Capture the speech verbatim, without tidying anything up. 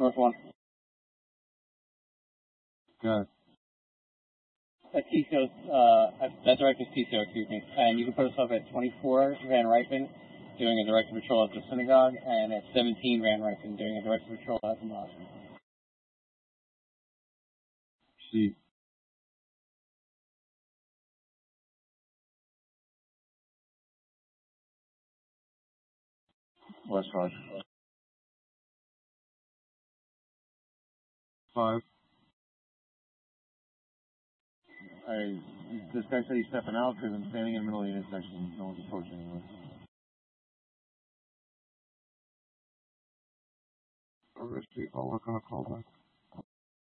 North one. Good. That's Tiso, uh, that director's Tiso, excuse me. And you can put us up at twenty-four, Van Rypen, doing a director patrol at the synagogue, and at seventeen, Van Rypen, doing a director patrol at the mosque. See. West Roger. Five. I, this guy said he's stepping out because I'm standing in the middle of the intersection. No one's approaching anyway. I'll work on a callback.